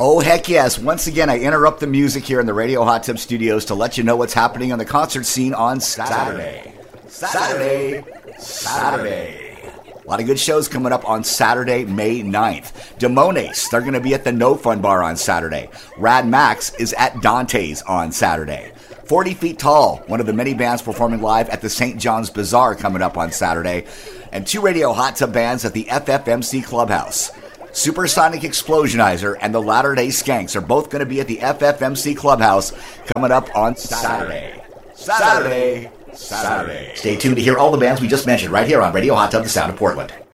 Oh, heck yes. Once again, I interrupt the music here in the Radio Hot Tub Studios to let you know what's happening on the concert scene on Saturday. A lot of good shows coming up on Saturday, May 9th. Demones, they're going to be at the No Fun Bar on Saturday. Rad Max is at Dante's on Saturday. 40 Feet Tall, one of the many bands performing live at the St. John's Bazaar coming up on Saturday. And 2 Radio Hot Tub bands at the FFMC Clubhouse. Supersonic Explosionizer and the Latter-day Skanks are both going to be at the FFMC Clubhouse coming up on Saturday. Stay tuned to hear all the bands we just mentioned right here on Radio Hot Tub, the sound of Portland.